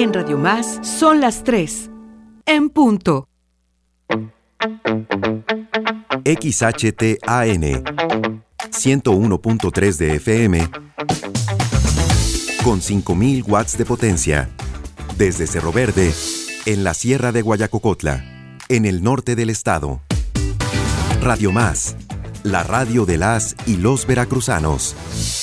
En Radio Más son las 3. En punto. XHTAN 101.3 de FM con 5.000 watts de potencia. Desde Cerro Verde, en la Sierra de Guayacocotla, en el norte del estado. Radio Más, la radio de las y los veracruzanos.